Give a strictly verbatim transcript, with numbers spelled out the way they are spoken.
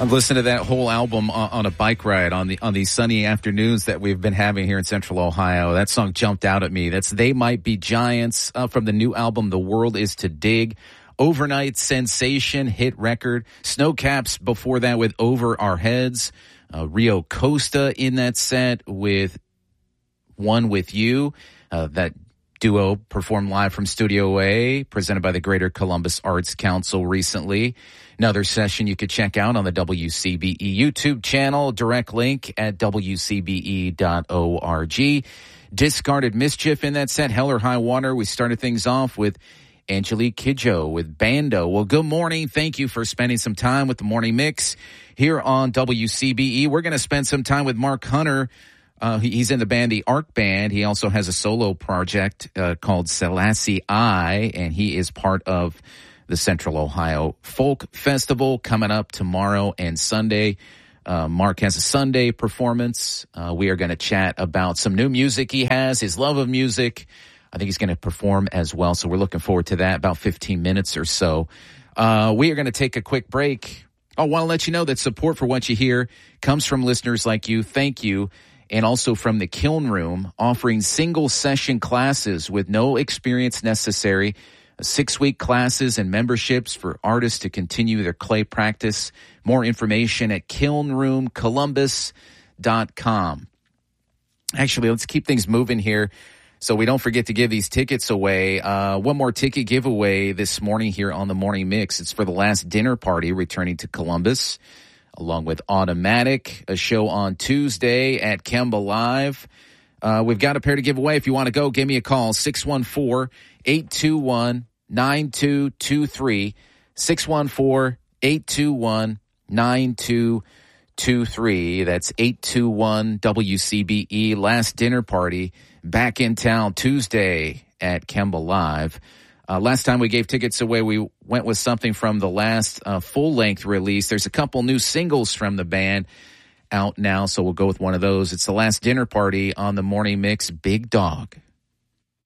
I've listened to that whole album on, on a bike ride on the on these sunny afternoons that we've been having here in Central Ohio. That song jumped out at me. That's They Might Be Giants uh, from the new album, The World Is to Dig. Overnight sensation, hit record. Snowcaps before that with Over Our Heads. Uh, Rio Costa in that set with One With You. Uh, that duo performed live from Studio A, presented by the Greater Columbus Arts Council recently. Another session you could check out on the W C B E YouTube channel. Direct link at W C B E dot org. Discarded Mischief in that set. Hell or High Water. We started things off with Angelique Kidjo with Bando. Well, good morning. Thank you for spending some time with the Morning Mix here on W C B E. We're going to spend some time with Mark Hunter. Uh, he's in the band, the Arc Band. He also has a solo project uh, called Selassie I, and he is part of the Central Ohio Folk Festival coming up tomorrow and Sunday. Uh, Mark has a Sunday performance. Uh, we are going to chat about some new music he has, his love of music. I think he's going to perform as well, so we're looking forward to that, about fifteen minutes or so. Uh, we are going to take a quick break. I want to let you know that support for what you hear comes from listeners like you. Thank you. And also from the Kiln Room, offering single-session classes with no experience necessary, six-week classes and memberships for artists to continue their clay practice. More information at kiln room columbus dot com. Actually, let's keep things moving here so we don't forget to give these tickets away. Uh, one more ticket giveaway this morning here on the Morning Mix. It's for the Last Dinner Party returning to Columbus, along with Automatic, a show on Tuesday at Kemba Live. Uh, we've got a pair to give away. If you want to go, give me a call, six one four, eight two one, nine two two three, six one four, eight two one, nine two two three. That's eight two one W C B E. Last Dinner Party, back in town Tuesday at Kemba Live. Uh, last time we gave tickets away, we went with something from the last uh, full-length release. There's a couple new singles from the band out now, so we'll go with one of those. It's the Last Dinner Party on the Morning Mix, Big Dog.